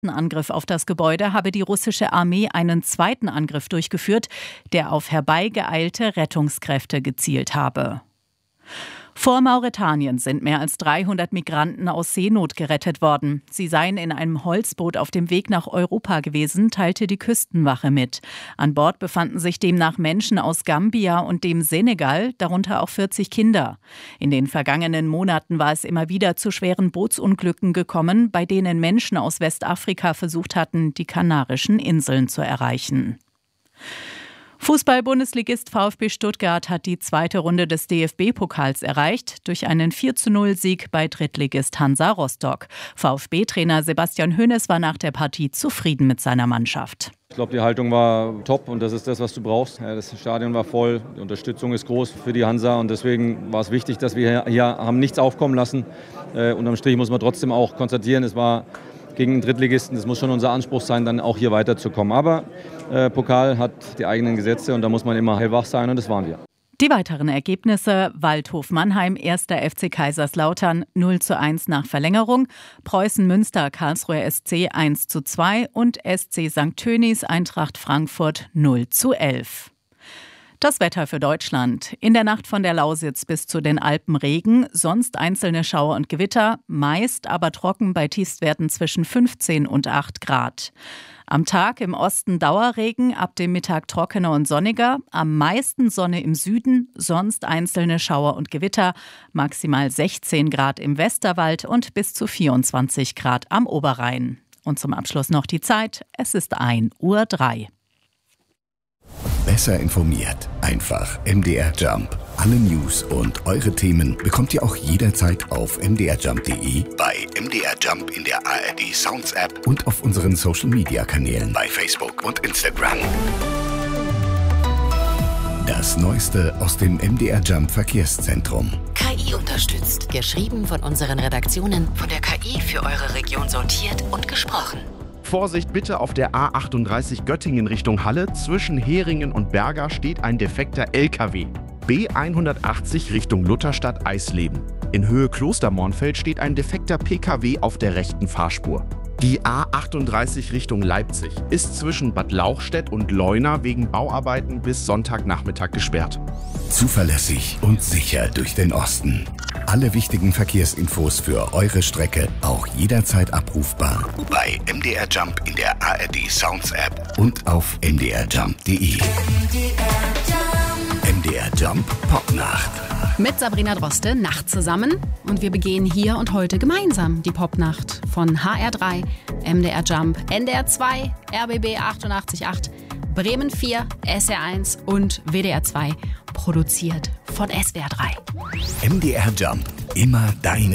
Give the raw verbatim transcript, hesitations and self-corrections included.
ersten Angriff auf das Gebäude habe die russische Armee einen zweiten Angriff durchgeführt, der auf herbeigeeilte Rettungskräfte gezielt habe. Vor Mauretanien sind mehr als dreihundert Migranten aus Seenot gerettet worden. Sie seien in einem Holzboot auf dem Weg nach Europa gewesen, teilte die Küstenwache mit. An Bord befanden sich demnach Menschen aus Gambia und dem Senegal, darunter auch vierzig Kinder. In den vergangenen Monaten war es immer wieder zu schweren Bootsunglücken gekommen, bei denen Menschen aus Westafrika versucht hatten, die Kanarischen Inseln zu erreichen. Fußball-Bundesligist VfB Stuttgart hat die zweite Runde des D F B-Pokals erreicht, durch einen vier zu null Sieg bei Drittligist Hansa Rostock. VfB-Trainer Sebastian Hoeneß war nach der Partie zufrieden mit seiner Mannschaft. Ich glaube, die Haltung war top und das ist das, was du brauchst. Das Stadion war voll, die Unterstützung ist groß für die Hansa und deswegen war es wichtig, dass wir hier haben nichts aufkommen lassen. Äh, unterm Strich muss man trotzdem auch konstatieren, es war gegen den Drittligisten, das muss schon unser Anspruch sein, dann auch hier weiterzukommen. Aber äh, Pokal hat die eigenen Gesetze und da muss man immer hellwach sein und das waren wir. Die weiteren Ergebnisse: Waldhof Mannheim, erster F C Kaiserslautern null zu eins nach Verlängerung, Preußen Münster Karlsruher S C eins zu zwei und S C Sankt Tönis Eintracht Frankfurt null zu elf. Das Wetter für Deutschland. In der Nacht von der Lausitz bis zu den Alpen Regen, sonst einzelne Schauer und Gewitter, meist aber trocken bei Tiefstwerten zwischen fünfzehn und acht Grad. Am Tag im Osten Dauerregen, ab dem Mittag trockener und sonniger, am meisten Sonne im Süden, sonst einzelne Schauer und Gewitter, maximal sechzehn Grad im Westerwald und bis zu vierundzwanzig Grad am Oberrhein. Und zum Abschluss noch die Zeit, es ist ein Uhr drei. Besser informiert. Einfach M D R Jump. Alle News und eure Themen bekommt ihr auch jederzeit auf m d r jump punkt d e, bei M D R Jump in der A R D Sounds App und auf unseren Social Media Kanälen bei Facebook und Instagram. Das Neueste aus dem M D R Jump Verkehrszentrum. K I unterstützt. Geschrieben von unseren Redaktionen. Von der K I für eure Region sortiert und gesprochen. Vorsicht bitte, auf der A achtunddreißig Göttingen Richtung Halle. Zwischen Heringen und Berga steht ein defekter L K W. B hundertachtzig Richtung Lutherstadt Eisleben. In Höhe Klostermornfeld steht ein defekter P K W auf der rechten Fahrspur. Die A achtunddreißig Richtung Leipzig ist zwischen Bad Lauchstädt und Leuna wegen Bauarbeiten bis Sonntagnachmittag gesperrt. Zuverlässig und sicher durch den Osten. Alle wichtigen Verkehrsinfos für eure Strecke auch jederzeit abrufbar bei M D R Jump in der A R D Sounds App und auf m d r jump punkt d e. M D R Jump Popnacht. Mit Sabrina Droste Nacht zusammen und wir begehen hier und heute gemeinsam die Popnacht von H R drei, M D R Jump, N D R zwei, R B B achtundachtzig Komma acht, Bremen vier, S R eins und W D R zwei, produziert von S W R drei. M D R Jump, immer deine